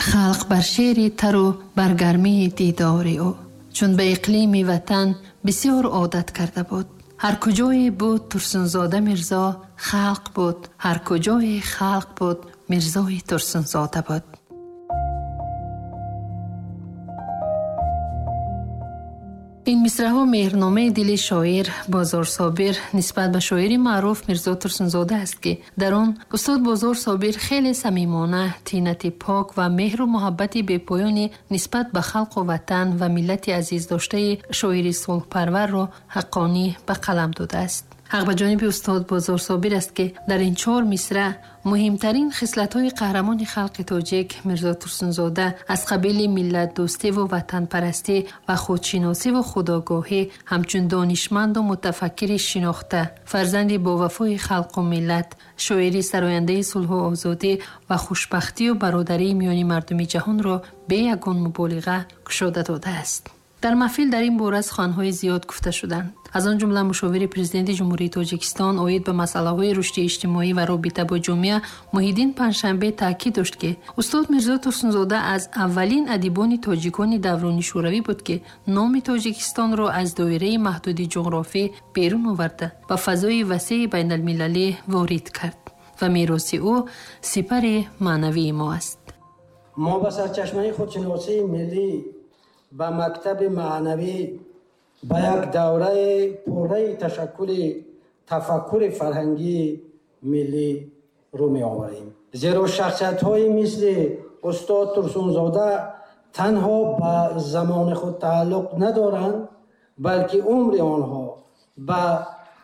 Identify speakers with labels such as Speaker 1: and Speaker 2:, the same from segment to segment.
Speaker 1: خلق بر شعری تر و بر گرمی دیدار او، چون به اقلیم وطن بسیار عادت کرده بود. هر کجای بود ترسنزاده میرزا خلق بود، هر کجای خلق بود میرزای ترسنزاده بود. این مصرع‌ها مهرنامه دل شاعر بازار صابر نسبت به شاعری معروف میرزا ترسنزاده است که در آن استاد بازار صابر خیلی صمیمانه، طینت پاک و مهر و محبت بی‌پایانی نسبت به خلق و وطن و ملت عزیز داشته شاعری صلح پرور را حقانی به قلم داده است. حق به جانب استاد بازار صابر است که در این 4 مصرع مهمترین خصلت‌های قهرمان خلق تاجیک میرزا ترسنزاده از قبیل ملت دوستی و وطن پرستی و خودشناسی و خودآگاهی همچون دانشمند و متفکر شناخته، فرزند با وفای خلق و ملت، شاعری سراینده صلح و آزادی و خوشبختی و برادری میان مردم جهان را به یگان مبالغه گشوده داده است. در محفل در این باره از خوان‌های زیاد گفته شدند. از آن جمله مشاور پرزیدنت جمهوری تاجیکستان اوید به مسائل رشد اجتماعی و رابطه با جامعه محیدین پنجشنبه تاکید داشت که استاد میرزا ترسنزاده از اولین ادیبان تاجیکان دوران شوروی بود که نام تاجیکستان را از دایره محدود جغرافی بیرون آورده و فضای وسیع بین المللی وارد کرد و میراث او سپر معنوی ما است.
Speaker 2: ما با سرچشمه خودشناسی ملی با مکتب معنوی با یک دوره پره تشکل تفکر فرهنگی ملی رو می آوریم. زیرا شخصیت های مثل استاد ترسنزاده تنها با زمان خود تعلق ندارند، بلکه عمر آنها با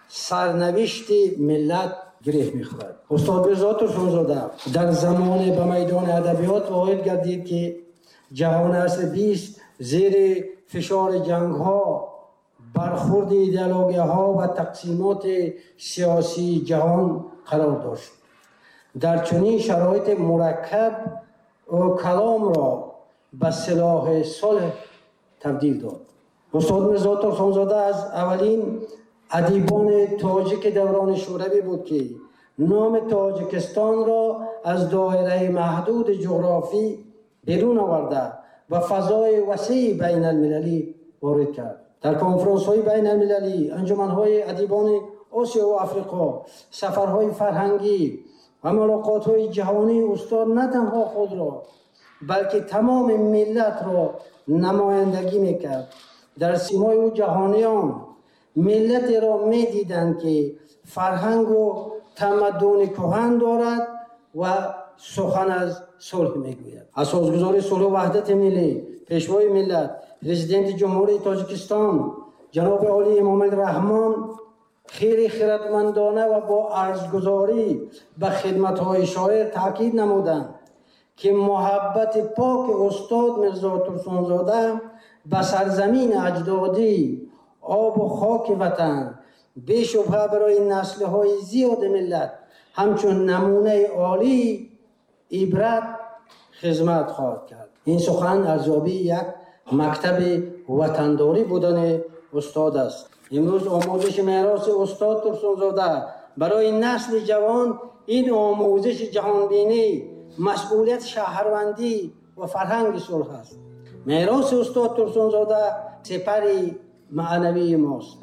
Speaker 2: سرنوشت ملت گره می خورد. استاد میرزا ترسنزاده در زمان به میدان ادبیات وارد گردید که جهان عصر 20 زیر فشار جنگ ها، برخورد ایدئولوژی ها و تقسیمات سیاسی جهان قرار داشت. در چنین شرایط مرکب او کلام را به سلاح صلح تبدیل داد. استاد میرزا ترسنزاده از اولین ادیبان تاجیک دوران شوروی بود که نام تاجیکستان را از دایره محدود جغرافی بیرون آورده و فضای وسیع بین المللی وارد کرد. در کنفرانس های بین المللی، انجمن های ادیبان آسیا و افریقا، سفرهای فرهنگی و ملاقات های جهانی استاد نه تنها خود را بلکه تمام ملت را نمایندگی میکرد. در سیمای او جهانیان ملت را میدیدند که فرهنگ و تمدن کهن دارد و سخن از صلح میگوید. اساسگزار صلح و وحدت ملی، پیشوای ملت، پرزیدنت جمهوری تاجیکستان جناب عالی امام الرحمن خیلی خردمندانه و با عرضگزاری به خدمت‌های شاعر تاکید نمودند که محبت پاک استاد میرزا ترسنزاده به سرزمین اجدادی، آب و خاک وطن بی‌شبهه برای نسل‌های زیاد ملت همچون نمونه عالی عبرت خدمت خواهد کرد. این سخن ارزیابی یک مکتب وطنداری بودن استاد است. امروز آموزش میراث استاد ترسنزاده برای نسل جوان این آموزش جهانبینی، مسئولیت شهروندی و فرهنگ صلح است. میراث استاد ترسنزاده سپری معنوی ماست.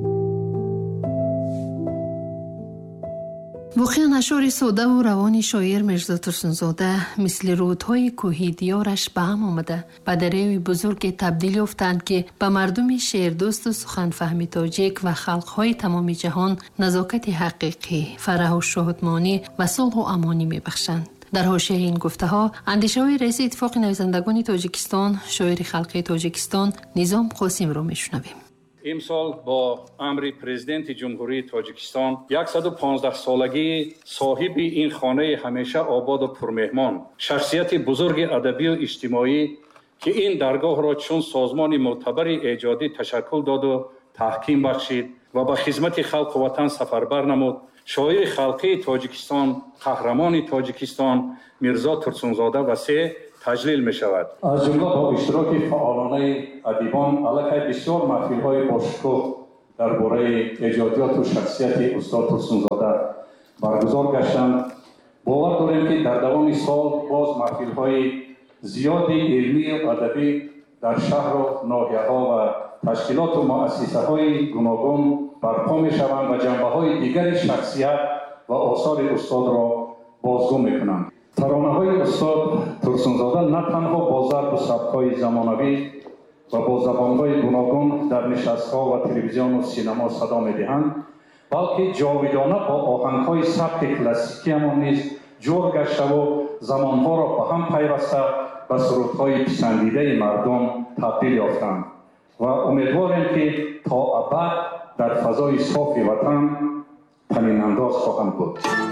Speaker 1: واقعا اشعار ساده و روان شاعر میرزا ترسنزاده مثل رودهای کوهی دیارش به هم آمده به دریای بزرگ تبدیل یافتند که به مردم شعردوست و سخن فهمی تاجیک و خلقهای تمام جهان نزاکت حقیقی، فرح و شادمانی و صلح و امانی میبخشند. در حاشیه این گفته ها اندیشه های رئیس اتفاق نویسندگان تاجیکستان، شاعر خلقی تاجیکستان نظام قاسم را میشنویم.
Speaker 3: امسال با امر پرزیدنت جمهوری تاجیکستان 115 سالگی صاحب این خانه همیشه آباد و پرمهمان، شخصیت بزرگ ادبی و اجتماعی که این درگاه را چون سازمان معتبر ایجادی تشکل داد و تحکیم بخشید و به خدمت خلق و وطن سفربر نمود، شاعر خلقی تاجیکستان، قهرمان تاجیکستان میرزا ترسنزاده وسیع تجلیل می شود. از جمله با اشتراک فعالانه ادیبان علیه بسیار محفل‌های باشکوه درباره ایجادیات و شخصیت استاد ترسنزاده برگزار گشتند. باور داریم که در دوام سال باز محفل‌های зиёди илмию адабӣ дар шаҳру ноҳияҳо ва ташкилоту муассисаҳои гуногун барпо мешаванд ва ҷанбаҳои дигари шахсият ва осори устодро бозгӯ мекунанд. таронаҳои устод Турсунзода на танҳо бо зарбу сабтҳои замонавӣ ва бо забонҳои гуногун дар нишастҳо ва телевизиону синемо садо медиҳанд, балки ҷовидона бо оҳангҳои сабки классикиамон низ ҷор гаштаву замонҳоро ба ҳам пайваста ба сурудҳои писандидаи мардум табдил ёфтанд ва умедворем ки то абад дар фазои софи ватан танинандоз хоҳанд буд.